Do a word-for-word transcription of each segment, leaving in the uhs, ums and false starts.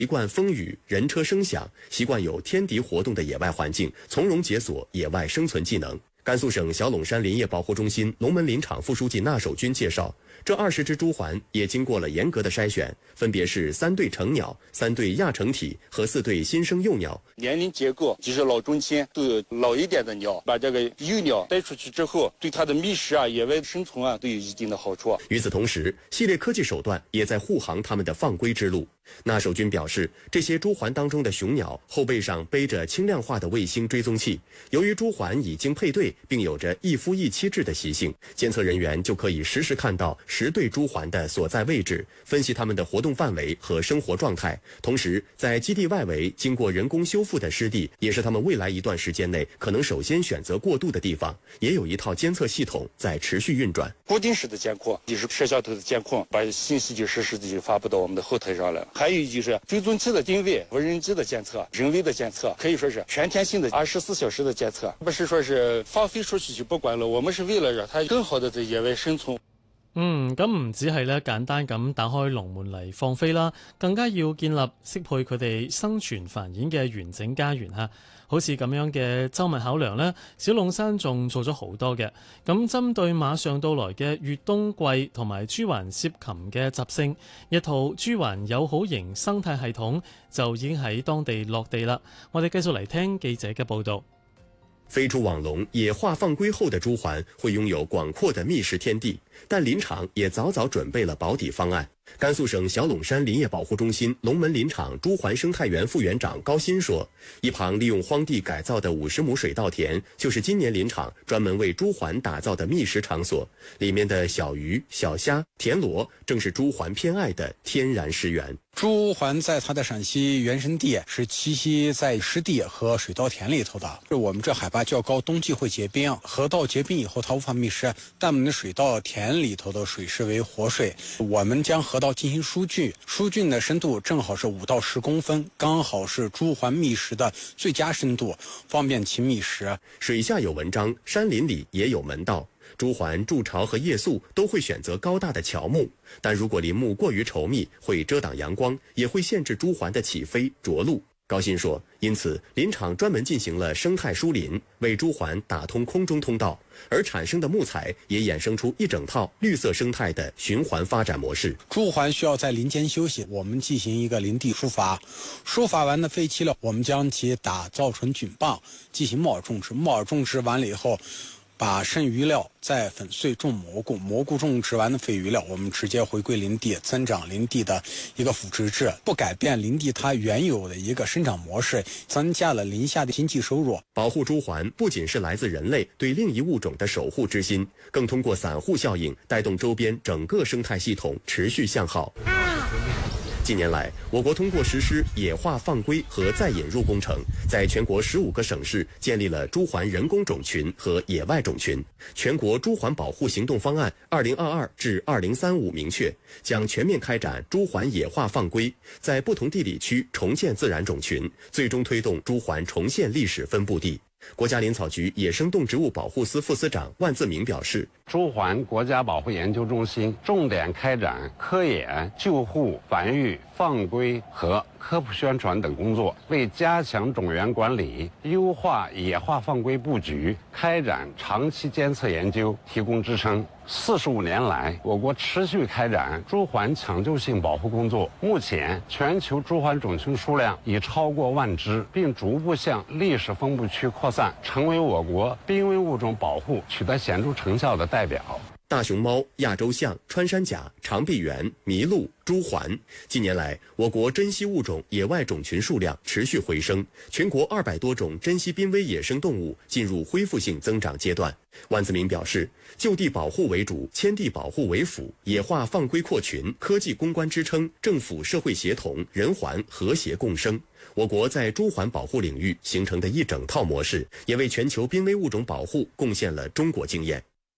习惯风雨、人车声响，习惯有天敌活动的野外环境，从容解锁野外生存技能。甘肃省小陇山林业保护中心龙门林场副书记纳守军介绍，这二十只朱鹮也经过了严格的筛选，分别是三对成鸟、三对亚成体和四对新生幼鸟。 年龄结构就是老中青，都有老一点的鸟，把这个幼鸟带出去之后，对它的觅食啊、野外生存啊都有一定的好处。 与此同时，系列科技手段也在护航它们的放归之路。纳守军表示，这些朱鹮当中的雄鸟后背上背着轻量化的卫星追踪器，由于朱鹮已经配对，并有着一夫一妻制的习性，监测人员就可以实时看到十对朱鹮的所在位置，分析它们的活动范围和生活状态。同时，在基地外围经过人工修复的湿地，也是它们未来一段时间内可能首先选择过渡的地方，也有一套监测系统在持续运转。 固定式的监控就是摄像头的监控，把信息就实时的就发布到我们的后台上了。还有就是追踪器的定位、无人机的监测、人为的监测，可以说是全天性的二十四小时的监测，不是说是放飞出去就不管了。我們是為了讓它更好地在野外生存。 嗯，咁唔止係咧簡單咁打開籠門嚟放飛啦，更加要建立適配佢哋生存繁衍嘅完整家園嚇。好似咁樣嘅周密考量呢，小龍山仲做咗好多嘅。咁針對馬上到來嘅越冬季同埋朱鹮涉禽嘅習性，一套朱鹮友好型生態系統就已經喺當地落地啦。我哋繼續嚟聽記者嘅報導。 飞出網籠，野化放歸後的朱鹮會擁有廣闊的覓食天地，但林場也早早準備了保底方案。甘肅省小龍山林業保護中心龍門林場朱鹮生態園副園長高鑫說，一旁利用荒地改造的五十畝水稻田，就是今年林場專門為朱鹮打造的覓食場所，裡面的小魚、小蝦、田螺正是朱鹮偏愛的天然食源。 朱鹮在它的陕西原生地是栖息在湿地和水稻田里頭的，我們這海拔較高，冬季會結冰，河道結冰以後它無法覓食，但我們的水稻田裡頭的水是為活水，我們將河道進行疏浚，疏浚的深度正好是五到十公分，剛好是朱鹮覓食的最佳深度，方便其覓食。 水下有文章，山林裡也有門道。朱鹮築巢和夜宿都會選擇高大的喬木，但如果林木過於稠密，會遮擋陽光，也會限制朱鹮的起飛着陸。高鑫說，因此林場專門進行了生態疏林，為朱鹮打通空中通道，而產生的木材也衍生出一整套綠色生態的循環發展模式。 朱鹮需要在林間休息，我們進行一個林地疏伐，疏伐完的廢棄了，我們將其打造成菌棒，進行木耳種植，木耳種植完了以後，把剩餘料再粉碎種蘑菇，蘑菇種植完的廢餘料，我們直接回歸林地，增長林地的一個腐殖質，不改變林地它原有的一個生長模式，增加了林下的經濟收入。 保護朱鹮不僅是來自人類對另一物種的守護之心，更通過散戶效應帶動周邊整個生態系統持續向好。近年來，我國通過實施野化放歸和再引入工程，在全國十五個省市建立了朱鹮人工種群和野外種群。全國朱鹮保護行動方案二零二二至二零三五明確，將全面開展朱鹮野化放歸，在不同地理區重建自然種群，最終推動朱鹮重現歷史分布地。國家林草局野生動植物保護司副司長萬自明表示， 朱鹮國家保護研究中心重點開展科研、救護、繁育、放歸和科普宣傳等工作，為加強種源管理、優化野化放歸布局、開展長期監測研究提供支撐。四十五年來，我國持續開展朱鹮搶救性保護工作，目前全球朱鹮種群數量已超過萬隻，並逐步向歷史分布區擴散，成為我國瀕危物種保護取得顯著成效的代表。 大熊貓、亞洲象、穿山甲、長臂猿、麋鹿、朱鹮，近年來，我國珍稀物種野外種群數量持續回升，全國二百多種珍稀瀕危野生動物進入恢復性增長階段。萬自明表示，就地保護為主，遷地保護為輔，野化放歸擴群，科技攻關支撐，政府社會協同，人環和諧共生。我國在朱鹮保護領域形成的一整套模式，也為全球瀕危物種保護貢獻了中國經驗。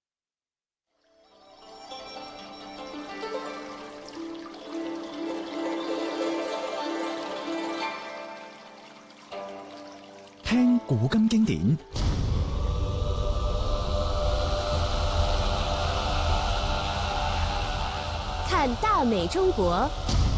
聽古今經典， 看大美中國，